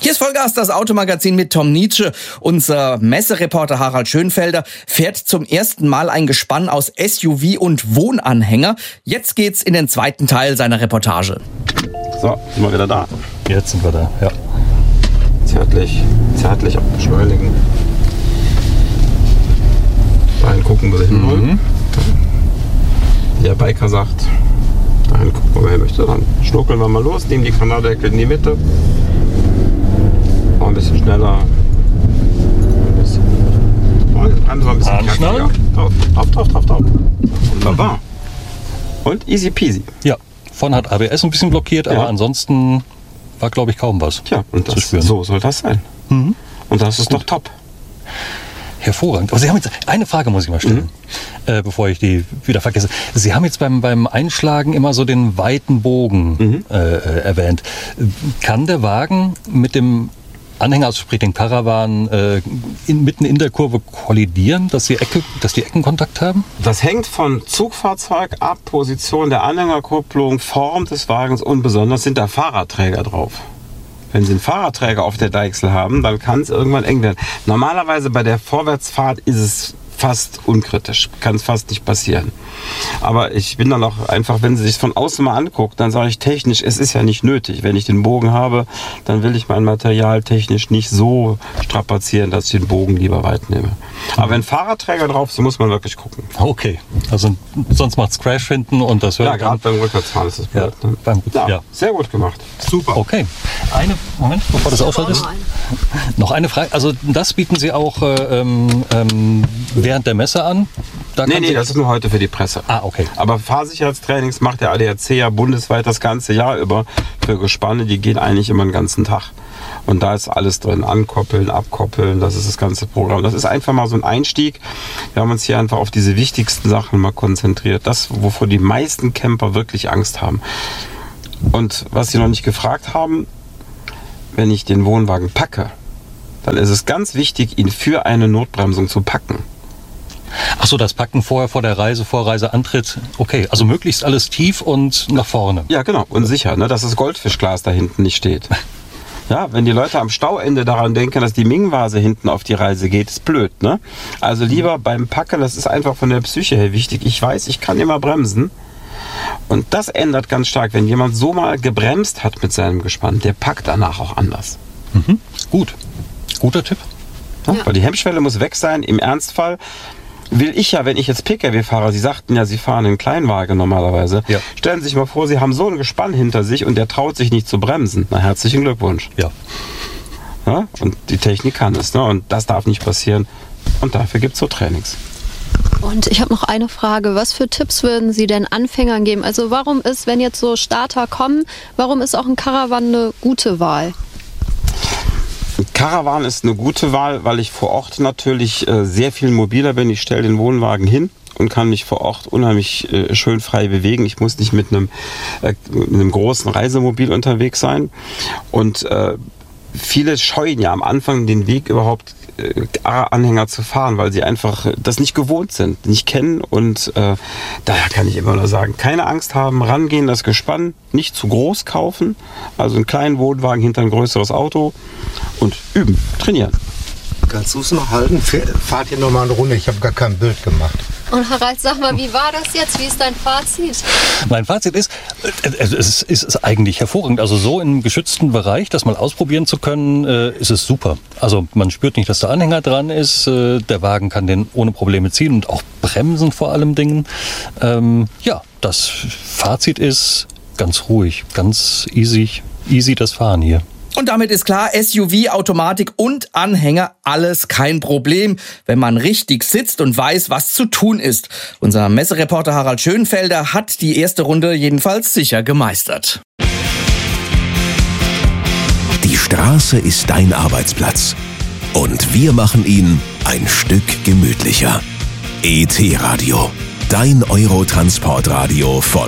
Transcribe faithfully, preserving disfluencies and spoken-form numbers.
Hier ist Vollgas, das Automagazin mit Tom Nietzsche. Unser Messereporter Harald Schönfelder fährt zum ersten Mal ein Gespann aus S U V und Wohnanhänger. Jetzt geht's in den zweiten Teil seiner Reportage. So, sind wir wieder da. Jetzt sind wir da, ja. Zärtlich, zärtlich auch beschleunigen. Dahin gucken, wo wir hinwollen. Mhm. Der Biker sagt, dahin gucken, wo wir hin möchten. Dann schnuckeln wir mal los, nehmen die Kanaldeckel in die Mitte. Auch ein bisschen schneller. Ein bisschen. Und bremsen wir ein bisschen kräftiger. Drauf, drauf, drauf, drauf, drauf. Wunderbar. Und easy peasy. Ja, vorne hat A B S ein bisschen blockiert, ja. Aber ansonsten war, glaube ich, kaum was. Tja, und das, so soll das sein. Mhm. Und das ist Gut. doch top. Hervorragend. Aber Sie haben jetzt eine Frage, muss ich mal stellen, mhm. äh, bevor ich die wieder vergesse. Sie haben jetzt beim, beim Einschlagen immer so den weiten Bogen mhm. äh, erwähnt. Kann der Wagen mit dem Anhänger, also sprich den Caravan, äh, in, mitten in der Kurve kollidieren, dass die, Ecke, dass die Ecken Kontakt haben? Das hängt von Zugfahrzeug ab, Position der Anhängerkupplung, Form des Wagens und besonders sind da Fahrradträger drauf. Wenn Sie einen Fahrradträger auf der Deichsel haben, dann kann es irgendwann eng werden. Normalerweise bei der Vorwärtsfahrt ist es fast unkritisch, kann es fast nicht passieren. Aber ich bin dann auch einfach, wenn Sie sich von außen mal anguckt, dann sage ich technisch, es ist ja nicht nötig. Wenn ich den Bogen habe, dann will ich mein Material technisch nicht so strapazieren, dass ich den Bogen lieber weit nehme. Aber wenn Fahrradträger drauf sind, muss man wirklich gucken. Okay, also sonst macht es Crash hinten und das hört Ja, gerade beim Rückwärtsfahren ist das blöd. Ja, ne? beim, ja, ja, sehr gut gemacht. Super. Okay, eine, Moment, bevor das ausschaltet ist. Noch eine Frage, also das bieten Sie auch äh, ähm, während der Messe an? Da nee, nee, das ist nur heute für die Presse. Ah, okay. Aber Fahrsicherheitstrainings macht der A D A C ja bundesweit das ganze Jahr über für Gespanne. Die gehen eigentlich immer den ganzen Tag. Und da ist alles drin. Ankoppeln, abkoppeln, das ist das ganze Programm. Das ist einfach mal so ein Einstieg. Wir haben uns hier einfach auf diese wichtigsten Sachen mal konzentriert. Das, wovor die meisten Camper wirklich Angst haben. Und was Sie noch nicht gefragt haben, wenn ich den Wohnwagen packe, dann ist es ganz wichtig, ihn für eine Notbremsung zu packen. Ach so, das Packen vorher vor der Reise, vor Reiseantritt. Okay, also möglichst alles tief und nach vorne. Ja, genau. Und sicher, ne, dass das Goldfischglas da hinten nicht steht. Ja, wenn die Leute am Stauende daran denken, dass die Ming-Vase hinten auf die Reise geht, ist blöd, ne? Also lieber beim Packen, das ist einfach von der Psyche her wichtig. Ich weiß, ich kann immer bremsen. Und das ändert ganz stark, wenn jemand so mal gebremst hat mit seinem Gespann, der packt danach auch anders. Mhm. Gut. Guter Tipp. Ja, ja. Weil die Hemmschwelle muss weg sein. Im Ernstfall will ich ja, wenn ich jetzt Pkw fahre, Sie sagten ja, Sie fahren einen Kleinwagen normalerweise. Ja. Stellen Sie sich mal vor, Sie haben so ein Gespann hinter sich und der traut sich nicht zu bremsen. Na, herzlichen Glückwunsch. Ja. Ja, und die Technik kann es, ne? Und das darf nicht passieren. Und dafür gibt es so Trainings. Und ich habe noch eine Frage. Was für Tipps würden Sie denn Anfängern geben? Also warum ist, wenn jetzt so Starter kommen, warum ist auch ein Caravan eine gute Wahl? Ein Caravan ist eine gute Wahl, weil ich vor Ort natürlich äh, sehr viel mobiler bin. Ich stelle den Wohnwagen hin und kann mich vor Ort unheimlich äh, schön frei bewegen. Ich muss nicht mit einem, äh, mit einem großen Reisemobil unterwegs sein. Und äh, viele scheuen ja am Anfang den Weg überhaupt äh, Anhänger zu fahren, weil sie einfach das nicht gewohnt sind, nicht kennen. Und äh, daher kann ich immer nur sagen, keine Angst haben, rangehen, das Gespann nicht zu groß kaufen. Also einen kleinen Wohnwagen hinter ein größeres Auto und üben, trainieren. Kannst du es noch halten? Fahrt ihr noch mal eine Runde? Ich habe gar kein Bild gemacht. Und Harald, sag mal, wie war das jetzt? Wie ist dein Fazit? Mein Fazit ist, es ist, es ist eigentlich hervorragend. Also so im geschützten Bereich, das mal ausprobieren zu können, ist es super. Also man spürt nicht, dass der Anhänger dran ist. Der Wagen kann den ohne Probleme ziehen und auch bremsen vor allem Dingen. Ähm, ja, das Fazit ist ganz ruhig, ganz easy, easy das Fahren hier. Und damit ist klar, S U V, Automatik und Anhänger, alles kein Problem, wenn man richtig sitzt und weiß, was zu tun ist. Unser Messereporter Harald Schönfelder hat die erste Runde jedenfalls sicher gemeistert. Die Straße ist dein Arbeitsplatz. Und wir machen ihn ein Stück gemütlicher. E T-Radio, dein Eurotransportradio von